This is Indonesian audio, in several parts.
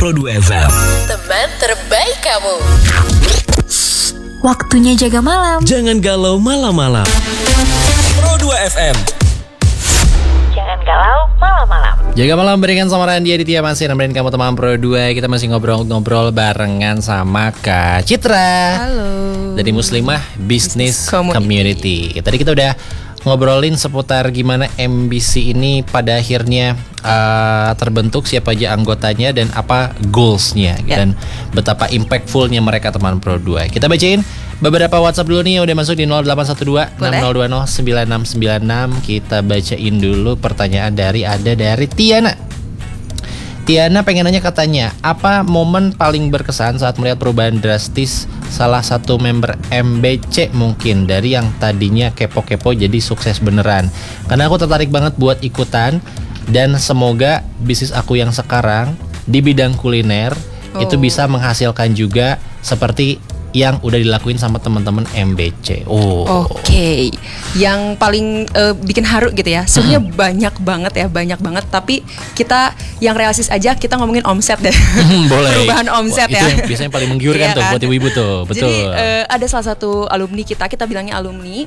Pro2 FM. Teman terbaik kamu. Waktunya jaga malam. Jangan galau malam-malam. Pro2 FM. Jangan galau malam-malam. Jaga malam barengan sama Randy Aditya, masih nemenin kamu teman Pro2. Kita masih ngobrol-ngobrol barengan sama Kak Citra. Halo. Dari Muslimah Business Community. Tadi kita udah ngobrolin seputar gimana MBC ini pada akhirnya terbentuk, siapa aja anggotanya dan apa goalsnya dan betapa impactfulnya mereka teman Pro2. Kita bacain beberapa WhatsApp dulu nih yang udah masuk di 0812 6020 9696. Kita bacain dulu pertanyaan dari Tiana. Tiana pengen nanya, katanya apa momen paling berkesan saat melihat perubahan drastis salah satu member MBC, mungkin dari yang tadinya kepo-kepo jadi sukses beneran. Karena aku tertarik banget buat ikutan, dan semoga bisnis aku yang sekarang di bidang kuliner itu bisa menghasilkan juga seperti yang udah dilakuin sama teman-teman MBC. Oke. Yang paling bikin haru gitu ya. Sebenarnya banyak banget. Tapi kita yang realistis aja, kita ngomongin omset deh. Boleh. Perubahan omset. Itu ya. yang biasanya paling menggiurkan tuh buat ibu-ibu tuh. Betul. Jadi ada salah satu alumni kita bilangnya alumni.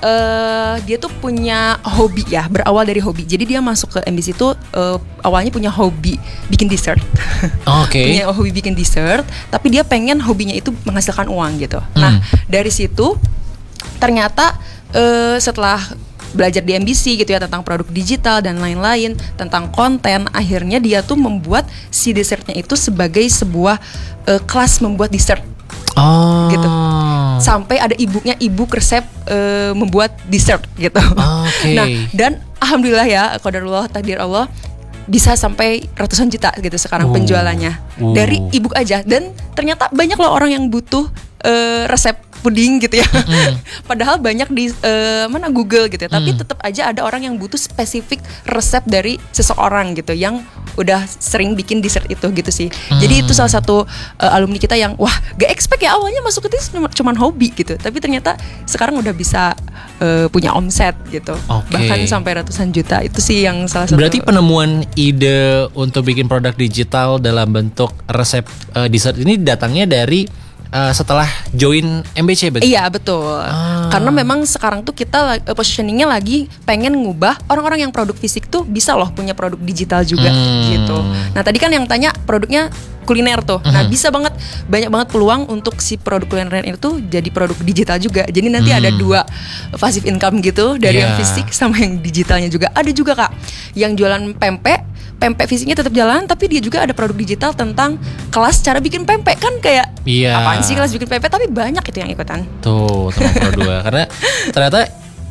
Dia tuh punya hobi ya, berawal dari hobi. Jadi dia masuk ke MBC tuh awalnya punya hobi bikin dessert. Oke. Punya hobi bikin dessert, tapi dia pengen hobinya itu menghasilkan uang gitu. Nah, dari situ ternyata setelah belajar di MBC gitu ya tentang produk digital dan lain-lain, tentang konten, akhirnya dia tuh membuat si dessertnya itu sebagai sebuah kelas membuat dessert. Gitu. Sampai ada ibu resep membuat dessert gitu. Nah, dan alhamdulillah ya, qadarullah takdir Allah, bisa sampai ratusan juta gitu sekarang penjualannya dari ibu aja. Dan ternyata banyak loh orang yang butuh resep puding gitu ya. Padahal banyak di Google gitu ya. Tapi tetap aja ada orang yang butuh spesifik resep dari seseorang gitu yang udah sering bikin dessert itu gitu sih. Jadi itu salah satu alumni kita yang wah gak expect ya, awalnya masuk ke itu cuman hobi gitu. Tapi ternyata sekarang udah bisa punya omset gitu. Bahkan sampai ratusan juta. Itu sih yang salah satu. Berarti penemuan ide untuk bikin produk digital dalam bentuk resep dessert ini datangnya dari setelah join MBC, betul? Iya betul. Karena memang sekarang tuh kita positioningnya lagi pengen ngubah orang-orang yang produk fisik tuh bisa loh punya produk digital juga gitu. Nah tadi kan yang tanya produknya kuliner tuh. Nah bisa banget, banyak banget peluang untuk si produk kuliner itu jadi produk digital juga. Jadi nanti ada dua passive income gitu, dari yang fisik sama yang digitalnya juga. Ada juga Kak yang jualan pempek fisiknya tetap jalan, tapi dia juga ada produk digital tentang kelas cara bikin pempek. Kan kayak apaan sih kelas bikin pempek, tapi banyak itu yang ikutan. Tuh teman Pro2. Karena ternyata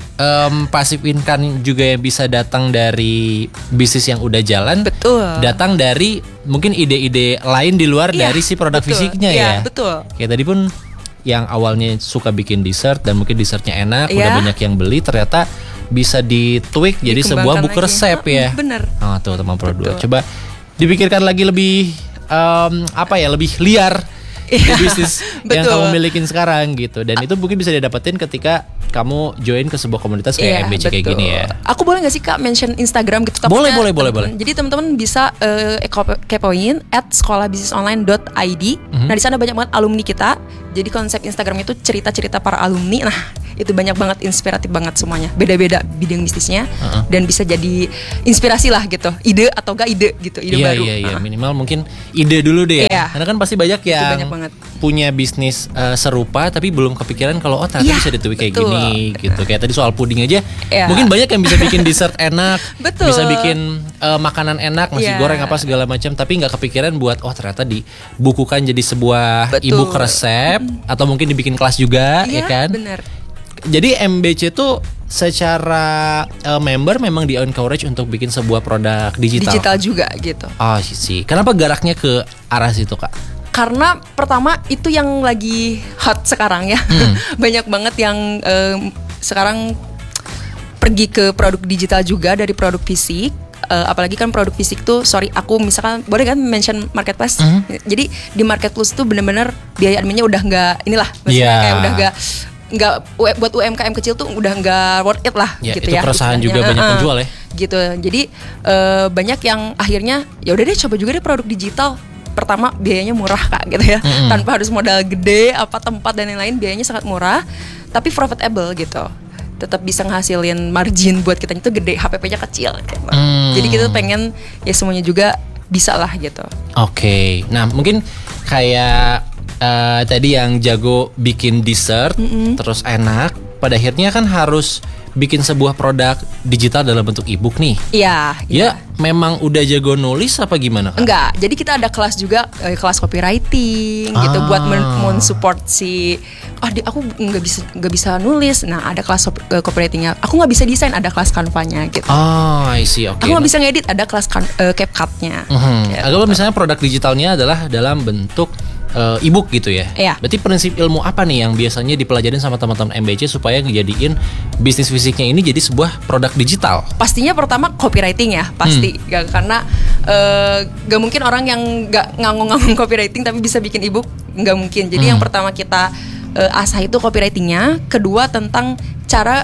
passive income juga yang bisa datang dari bisnis yang udah jalan. Betul. Datang dari mungkin ide-ide lain di luar dari si produk fisiknya ya. Iya betul. Kayak tadi pun yang awalnya suka bikin dessert dan mungkin dessertnya enak, udah banyak yang beli, ternyata bisa ditweak jadi sebuah buku resep ya. Bener. Tuh teman Pro2. Coba dipikirkan lagi lebih lebih liar di bisnis yang kamu milikin sekarang gitu. Dan itu mungkin bisa didapetin ketika kamu join ke sebuah komunitas kayak MBC kayak gini ya. Aku boleh gak sih Kak mention Instagram gitu? Boleh. Jadi teman-teman bisa kepoin @sekolahbisnisonline.id. Nah di sana banyak banget alumni kita. Jadi konsep Instagram itu cerita-cerita para alumni. Nah itu banyak banget, inspiratif banget semuanya. Beda-beda bidang bisnisnya dan bisa jadi inspirasi lah gitu. Ide atau gak ide gitu, ide baru. Iya, minimal mungkin ide dulu deh ya. Karena kan pasti banyak yang punya bisnis serupa tapi belum kepikiran kalau ternyata bisa ditweak kayak gini gitu. Kayak tadi soal puding aja. Mungkin banyak yang bisa bikin dessert enak, bisa bikin makanan enak, nasi goreng apa segala macam, tapi nggak kepikiran buat ternyata dibukukan jadi sebuah ebook resep atau mungkin dibikin kelas juga, ya kan? Benar. Jadi MBC tuh secara member memang di-encourage untuk bikin sebuah produk digital juga gitu. Sih. Kenapa garaknya ke arah situ Kak? Karena pertama itu yang lagi hot sekarang ya. Banyak banget yang sekarang pergi ke produk digital juga dari produk fisik. Apalagi kan produk fisik tuh, aku misalkan boleh kan mention marketplace. Jadi di marketplace tuh benar-benar biaya adminnya udah nggak kayak udah nggak buat UMKM kecil tuh udah nggak worth it lah gitu itu ya. Itu perusahaan juga banyak penjual ya. Gitu. Jadi banyak yang akhirnya ya udah deh coba juga deh produk digital. pertama biayanya murah Kak gitu ya. Tanpa harus modal gede, apa tempat dan lain-lain, biayanya sangat murah, tapi profitable gitu. Tetap bisa ngasilin margin buat kita itu gede, HPP-nya kecil gitu. Jadi kita pengen ya semuanya juga bisa lah gitu. Oke. Nah, mungkin kayak tadi yang jago bikin dessert terus enak, pada akhirnya kan harus bikin sebuah produk digital dalam bentuk e-book nih. Iya. Ya, memang udah jago nulis apa gimana Kak? Enggak, jadi kita ada kelas juga, kelas copywriting gitu buat men-support si aku nggak bisa nulis. Nah, ada kelas copywritingnya. Aku nggak bisa desain, ada kelas Canva-nya gitu. I see, oke. Aku nggak bisa ngedit, ada kelas CapCut-nya. Gitu. Kalau misalnya produk digitalnya adalah dalam bentuk e-book gitu ya. Iya. Berarti prinsip ilmu apa nih yang biasanya dipelajarin sama teman-teman MBC supaya ngejadiin bisnis fisiknya ini jadi sebuah produk digital? Pastinya pertama copywriting ya, pasti. Karena gak mungkin orang yang gak nganggung-nganggung copywriting tapi bisa bikin e-book, gak mungkin. Jadi yang pertama kita asah itu copywritingnya. Kedua tentang cara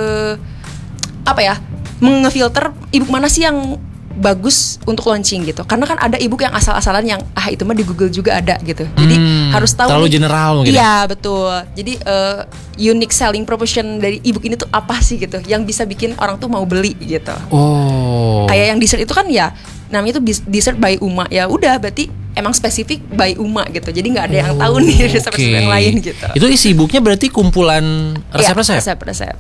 ngefilter e-book mana sih yang bagus untuk launching gitu. Karena kan ada e-book yang asal-asalan yang itu mah di Google juga ada gitu. Jadi harus tahu terlalu general mungkin. Iya, betul. Jadi unique selling proposition dari e-book ini tuh apa sih gitu yang bisa bikin orang tuh mau beli gitu. Kayak yang dessert itu kan ya namanya itu dessert by Uma. Ya udah berarti emang spesifik by Uma gitu. Jadi nggak ada yang tahu nih resep-resep yang lain gitu. Itu isi e-booknya berarti kumpulan resep-resep? Iya, resep-resep.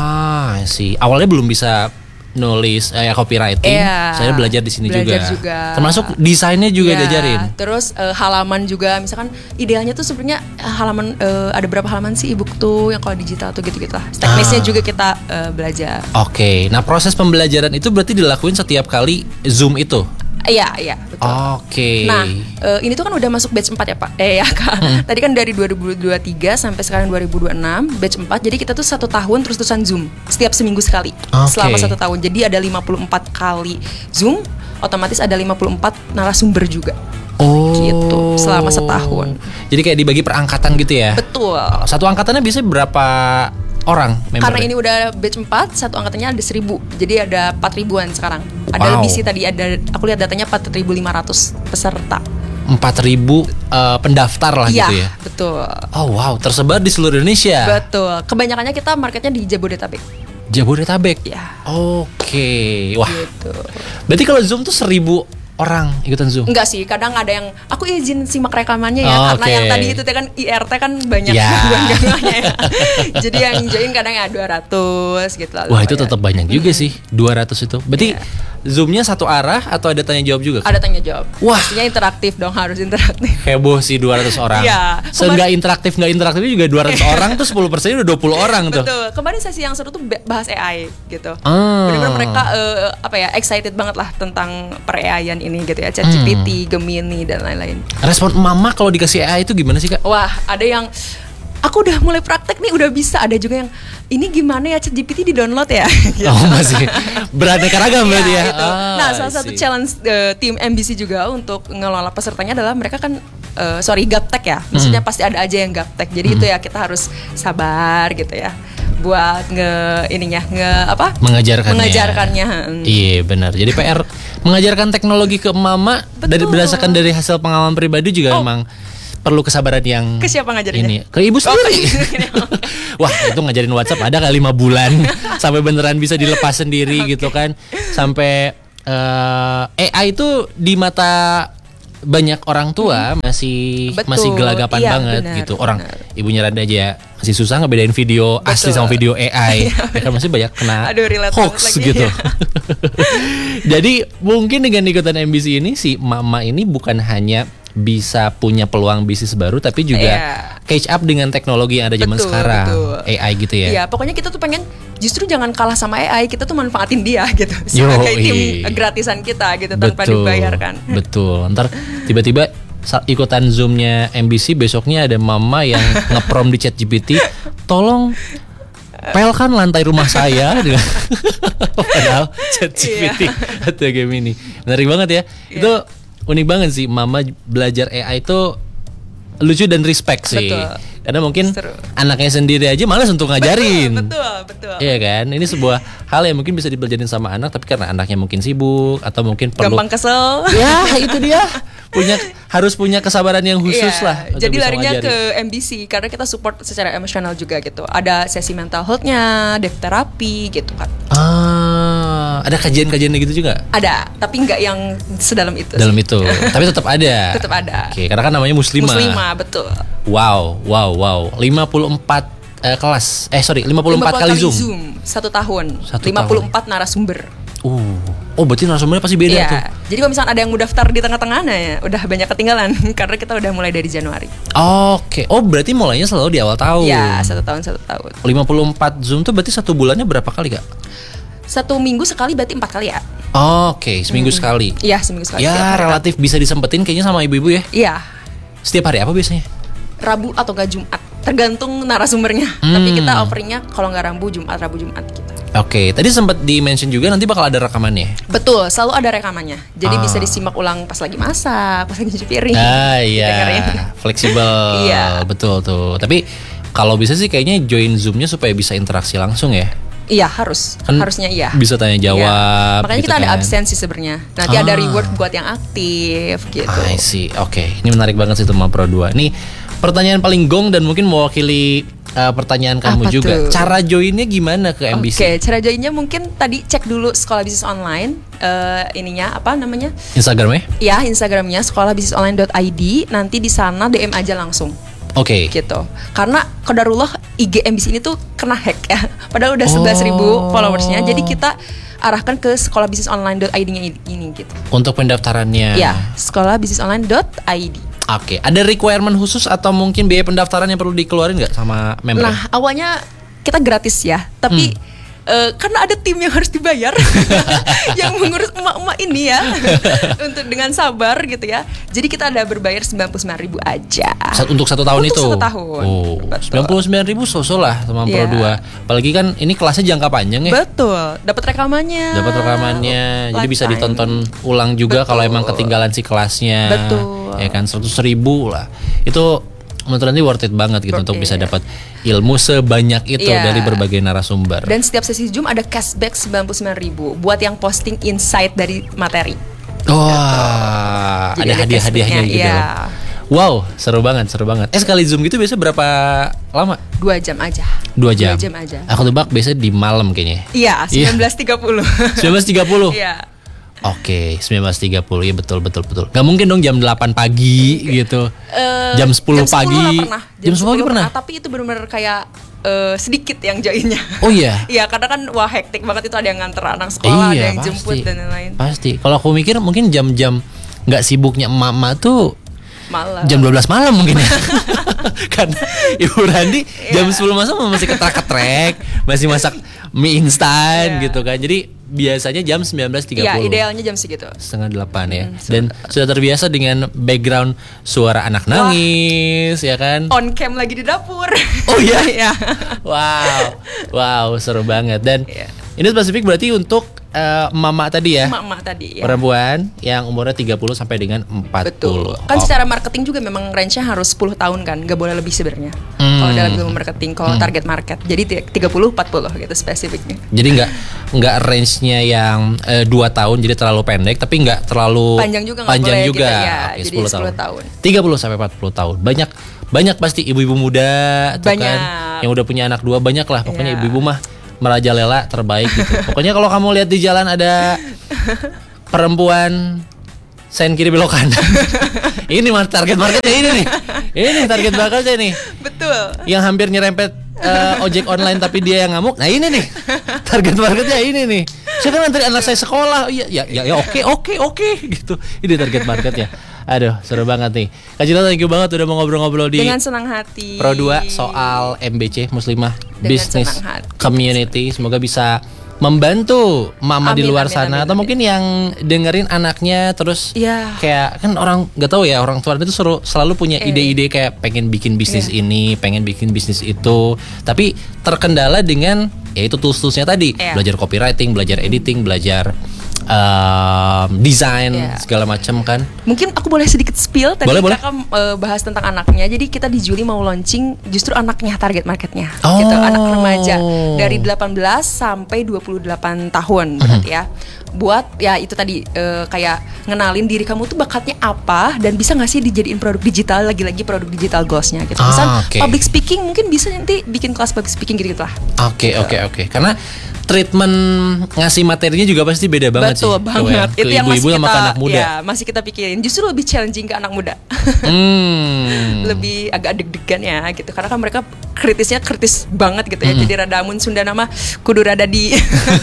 Sih. Awalnya belum bisa nulis copywriting, saya belajar di sini juga. Termasuk desainnya juga diajarin. Terus halaman juga, misalkan idealnya tuh sebenarnya halaman ada berapa halaman sih e-book tuh yang kalau digital tuh gitu-gitu lah. Teknisnya juga kita belajar. Oke. Nah, proses pembelajaran itu berarti dilakuin setiap kali Zoom itu? Iya, betul. Oke. Nah, ini tuh kan udah masuk batch 4 ya Pak. Ya Kak. Tadi kan dari 2023 sampai sekarang 2026 batch 4. Jadi kita tuh 1 tahun terus-terusan Zoom setiap seminggu sekali. Selama 1 tahun. Jadi ada 54 kali Zoom, otomatis ada 54 narasumber juga. Gitu selama setahun. Jadi kayak dibagi per angkatan gitu ya? Betul. Satu angkatannya biasanya berapa orang membernya? Karena ini udah batch 4, satu angkatannya ada 1000. Jadi ada 4000-an sekarang. Ada lebih sih tadi, aku lihat datanya 4500 peserta. 4000 pendaftar lah gitu ya? Iya, betul. Oh wow, tersebar di seluruh Indonesia? Betul. Kebanyakannya kita marketnya di Jabodetabek. Jabodetabek? Ya. Oke. Wah gitu. Berarti kalau Zoom tuh 1000 orang ikutan Zoom? Enggak sih, kadang ada yang aku izin simak rekamannya ya, karena yang tadi itu kan IRT kan banyak gangguannya ya. Jadi yang join kadang ya 200 gitu lah. Wah itu tetap banyak juga sih, 200 itu. Berarti Zoom-nya satu arah atau ada tanya jawab juga? Ada tanya jawab. Wah, pastinya interaktif dong, harus interaktif. Heboh sih 200 orang. Iya. Nggak interaktif juga 200 orang tuh 10% udah 20 orang tuh. Betul. Kemarin sesi yang seru tuh bahas AI gitu. Benar-benar mereka excited banget lah tentang per-AI-an ini gitu ya, ChatGPT, Gemini dan lain-lain. Respon mama kalau dikasih AI itu gimana sih Kak? Wah, ada yang aku udah mulai praktek nih, udah bisa. Ada juga yang ini gimana ya ChatGPT di-download ya? Gitu. Masih beraneka ragam berarti ya. Gitu. Nah, salah satu challenge tim MBC juga untuk ngelola pesertanya adalah mereka kan gaptek ya. Maksudnya pasti ada aja yang gaptek. Jadi itu ya kita harus sabar gitu ya. Buat mengajarkannya. Iya benar. Jadi PR mengajarkan teknologi ke mama berdasarkan dari hasil pengalaman pribadi juga memang perlu kesabaran yang ke siapa ngajarinnya? Ke ibu sendiri. Wah itu ngajarin WhatsApp ada kali 5 bulan sampai beneran bisa dilepas sendiri gitu kan. Sampai AI itu di mata banyak orang tua masih gelagapan banget gitu. Orang ibunya Randa aja masih susah ngebedain video asli sama video AI. Ya kan masih banyak kena hoax gitu. Jadi mungkin dengan ikutan MBC ini si mama ini bukan hanya bisa punya peluang bisnis baru tapi juga catch up dengan teknologi yang ada zaman sekarang. AI gitu ya. Iya, pokoknya kita tuh pengen justru jangan kalah sama AI, kita tuh manfaatin dia gitu sebagai tim gratisan kita gitu tanpa dibayarkan. Betul. Ntar tiba-tiba ikutan Zoom-nya MBC besoknya ada mama yang ngeprom di ChatGPT, tolong pelkan lantai rumah saya dengan padahal ChatGPT atau game ini. Menarik banget ya. Itu unik banget sih, mama belajar AI itu lucu dan respect sih. Betul. Karena mungkin anaknya sendiri aja malas untuk ngajarin. Betul. Iya kan? Ini sebuah hal yang mungkin bisa dipelajarin sama anak, tapi karena anaknya mungkin sibuk atau mungkin perlu gampang kesel. Ya, itu dia. Punya harus punya kesabaran yang khusus Iya, lah. untuk jadi bisa larinya mengajari. ke MBC karena kita support secara emosional juga gitu. Ada sesi mental health-nya, dev terapi gitu kan. Ada kajian-kajian gitu juga? Ada, tapi nggak yang sedalam itu. Dalam sih. itu. Tapi tetap ada. Tetap ada. Oke, karena kan namanya muslimah. Muslimah, betul. Wow. 54 kelas. 54 kali Zoom. 1 tahun. 1 54 narasumber. Oh, berarti narasumbernya pasti beda Iya. tuh. Jadi kalau misalnya ada yang udah daftar di tengah-tengahnya ya, udah banyak ketinggalan karena kita udah mulai dari Januari. Oke. Oh, berarti mulainya selalu di awal tahun. Iya, 1 tahun 1 tahun. 54 Zoom tuh berarti 1 bulannya berapa kali, Kak? 1 minggu sekali berarti 4 kali ya? Oke, seminggu sekali. Iya, seminggu sekali. Ya, Setiap hari relatif bisa disempetin kayaknya sama ibu-ibu ya. Iya, Setiap hari apa biasanya? Rabu atau gak Jumat, tergantung narasumbernya. Tapi kita offeringnya kalau nggak Rabu Jumat gitu. Oke, tadi sempat di-mention juga nanti bakal ada rekamannya. Betul, selalu ada rekamannya. Jadi bisa disimak ulang pas lagi masak, pas lagi nyuci piring. Iya, Dengerin. fleksibel. Iya. Betul tuh. Tapi kalau bisa sih kayaknya join Zoom-nya supaya bisa interaksi langsung ya. Iya, harusnya iya. Bisa tanya jawab. Iya. Makanya gitu kita ada kan. absensi sebenarnya. Nanti ada reward buat yang aktif gitu. I see. Oke, ini menarik banget sih teman Pro 2. Nih pertanyaan paling gong dan mungkin mewakili pertanyaan kamu Apa juga. tuh? Cara joinnya gimana ke MBC? Oke, cara joinnya mungkin tadi cek dulu Sekolah Bisnis Online, ininya apa namanya? Instagramnya? Ya, Instagramnya sekolahbisnisonline.id. Nanti di sana DM aja langsung. Oke. Gitu. Karena qadarullah IG MBC ini tuh kena hack ya. Padahal udah 11.000 followersnya. Jadi kita arahkan ke sekolahbisnisonline.id-nya ini gitu. Untuk pendaftarannya. Ya, sekolahbisnisonline.id. Oke. Ada requirement khusus atau mungkin biaya pendaftaran yang perlu dikeluarin nggak sama member? Nah, awalnya kita gratis ya, tapi karena ada tim yang harus dibayar yang mengurus emak-emak ini ya untuk dengan sabar gitu ya. Jadi kita ada berbayar 99.000 aja. Untuk 1 tahun Untuk itu. 1 tahun. Oh, Betul. 99.000 so-so lah sama Pro Iya. 2. Apalagi kan ini kelasnya jangka panjang ya. Betul, dapat rekamannya. Dapat rekamannya, jadi bisa Lifetime. ditonton ulang juga Betul. kalau emang ketinggalan si kelasnya. Betul. Ya kan 100.000 lah. Itu menurut nanti worth it banget gitu untuk bisa Iya. dapat ilmu sebanyak itu Iya. dari berbagai narasumber. Dan setiap sesi Zoom ada cashback 99.000 buat yang posting insight dari materi. Wah, Jadi ada ada hadiah-hadiahnya cashbacknya, gitu. iya. Wow, seru banget. Sekali Zoom gitu biasa berapa lama? 2 jam aja. 2 jam. 2 jam aja. Aku tebak biasanya di malam kayaknya. Iya, Iya. 19.30. 19.30. Iya. Oke, 19.30 ya betul. Gak mungkin dong jam 8 pagi gitu. Jam 10 pagi. nggak pernah. Jam 10 pagi pernah? Tapi itu benar-benar kayak sedikit yang joinnya. Oh iya. Iya, karena kan wah hektik banget itu, ada yang nganter anak sekolah, ada yang pasti. jemput dan lain-lain. Pasti. Kalau aku mikir mungkin jam-jam nggak sibuknya emak-emak tuh Malah. jam 12 malam mungkin ya. Karena Ibu Randi jam 10 malam masih ketrak-ketrek, masih masak mie instan gitu kan. Jadi biasanya jam 19.30. Iya, idealnya jam segitu. Setengah 8 ya. Dan sudah terbiasa dengan background suara anak nangis ya kan. On cam lagi di dapur. Oh iya. Iya. Wow, seru banget. Dan Iya. ini spesifik berarti untuk mama tadi ya. Emak-emak tadi ya. Perempuan yang umurnya 30 sampai dengan 40. Betul. Kan Oh. secara marketing juga memang range-nya harus 10 tahun kan, gak boleh lebih sebenarnya. Kalau dalam ilmu marketing, kalau target market. Jadi 30-40 gitu spesifiknya. Jadi nggak range-nya yang 2 tahun jadi terlalu pendek, tapi nggak terlalu Panjang juga nggak boleh juga. gitu, ya. Oke, Jadi 10 10 tahun. 30 sampai 40 tahun. Banyak pasti ibu-ibu muda tuh Banyak. kan yang udah punya anak 2, banyak lah. Pokoknya Iya. ibu-ibu mah merajalela terbaik gitu. Pokoknya kalau kamu lihat di jalan ada perempuan sen kiri belok kanan. Ini mah target marketnya ini nih. Ini target marketnya nih. Betul. Yang hampir nyerempet ojek online tapi dia yang ngamuk. Nah ini nih target marketnya ini nih. Saya kan nanti anak saya sekolah. Ya oke gitu. Ini target marketnya. Aduh, seru banget nih. Kak Cita, thank you banget udah mau ngobrol-ngobrol di Dengan senang hati. Pro 2 soal MBC Muslimah Dengan Business senang hati. Community. Semoga bisa membantu mama di Amin, luar amin, sana amin, atau amin. mungkin yang dengerin anaknya terus Iya. kayak kan orang nggak tahu ya, orang tua itu selalu punya ide-ide kayak pengen bikin bisnis ini, pengen bikin bisnis itu, tapi terkendala dengan yaitu tools-toolsnya tadi, Iya. belajar copywriting, belajar editing, belajar desain segala macam kan. Mungkin aku boleh sedikit spill tadi boleh. Kakak bahas tentang anaknya. Jadi kita di Juli mau launching justru anaknya target marketnya gitu, anak remaja dari 18 sampai 28 tahun berarti ya. Buat ya itu tadi kayak ngenalin diri kamu tuh bakatnya apa dan bisa nggak sih dijadiin produk digital, lagi-lagi produk digital goalsnya gitu. Misal public speaking mungkin bisa nanti bikin kelas public speaking gitu lah. Oke. Karena treatment ngasih materinya juga pasti beda banget. Betul banget. Ke Itu yang ibu-ibu masih sama kita, ke anak muda. ya, masih kita pikirin. Justru lebih challenging ke anak muda. Lebih agak deg-degan ya gitu. Karena kan mereka kritis banget gitu ya. Jadi rada amun Sunda nama kudu rada di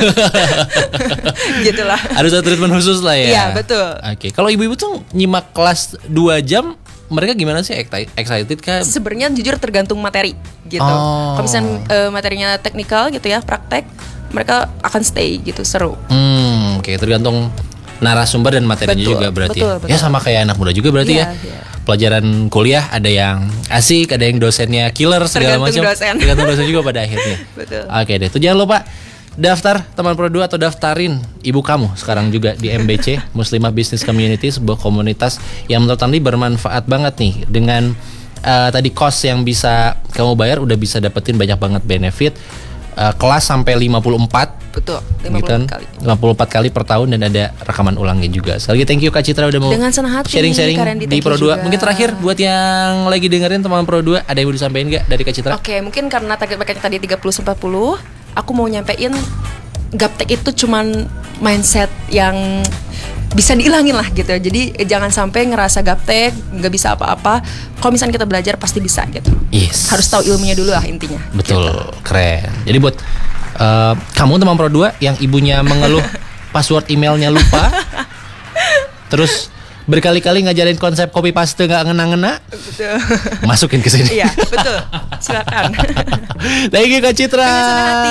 gitulah. Harus ada treatment khusus lah ya. Iya, betul. Oke. Kalau ibu-ibu tuh nyimak kelas 2 jam, mereka gimana sih, excited kah? Sebenarnya jujur tergantung materi gitu. Kalau misalnya materinya teknikal gitu ya, praktek, mereka akan stay gitu, seru. Oke, tergantung narasumber dan materinya juga berarti. Betul. Ya sama kayak anak muda juga berarti ya. Pelajaran kuliah ada yang asik, ada yang dosennya killer segala macam. Tergantung dosen juga pada akhirnya. Betul. Oke deh, tuh jangan lupa daftar teman Pro 2 atau daftarin ibu kamu sekarang juga di MBC Muslimah Business Community, sebuah komunitas yang menurut Andi bermanfaat banget nih. Dengan tadi cost yang bisa kamu bayar udah bisa dapetin banyak banget benefit. Kelas sampai 54. Betul, 54 gitu kan? kali. 54 kali per tahun dan ada rekaman ulangnya juga. Sekali lagi thank you Kak Citra udah mau dengan senang hati sharing-sharing di Pro 2. Mungkin terakhir buat yang lagi dengerin teman Pro 2, ada yang mau disampaikan nggak dari Kak Citra? Oke, mungkin karena target marketnya tadi 30-40, aku mau nyampein gaptek itu cuman mindset yang bisa dihilangin lah gitu. Jadi jangan sampai ngerasa gaptek nggak bisa apa-apa. Kalau misalnya kita belajar pasti bisa gitu. Yes. Harus tahu ilmunya dulu lah intinya. Betul, gitu. Keren. Jadi buat kamu teman Pro 2 yang ibunya mengeluh password emailnya lupa, terus berkali-kali ngajarin konsep copy paste nggak ngena-ngena, masukin ke sini. Iya, betul. Silakan. Thank you Kak Citra.